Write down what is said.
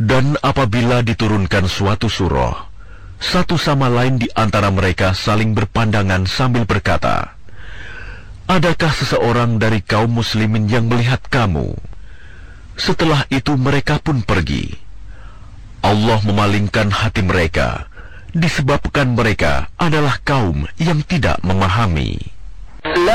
Dan apabila diturunkan suatu surah, satu sama lain di antara mereka saling berpandangan sambil berkata, "Adakah seseorang dari kaum muslimin yang melihat kamu?" Setelah itu mereka pun pergi. Allah memalingkan hati mereka, disebabkan mereka adalah kaum yang tidak memahami.